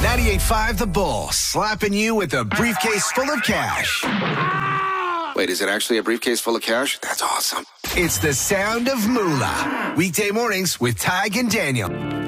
98.5 The Bull, slapping you with a briefcase full of cash. Wait, is it actually a briefcase full of cash? That's awesome. It's the sound of moolah. Weekday mornings with Tig and Daniel.